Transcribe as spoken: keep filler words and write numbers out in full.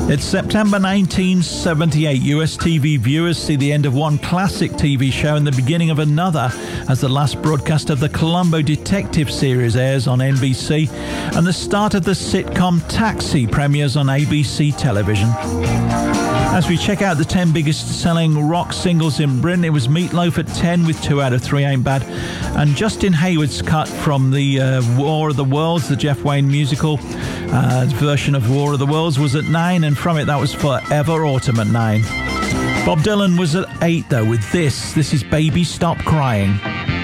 It's September nineteen seventy-eight. U S T V viewers see the end of one classic T V show and the beginning of another as the last broadcast of the Columbo Detective series airs on N B C and the start of the sitcom Taxi premieres on A B C television. As we check out the ten biggest selling rock singles in Britain, it was Meat Loaf at ten with Two Out of Three Ain't Bad, and Justin Hayward's cut from the uh, War of the Worlds, the Jeff Wayne musical uh, version of War of the Worlds, was at nine, and from it that was Forever Autumn at nine. Bob Dylan was at eight though with this. This is Baby Stop Crying.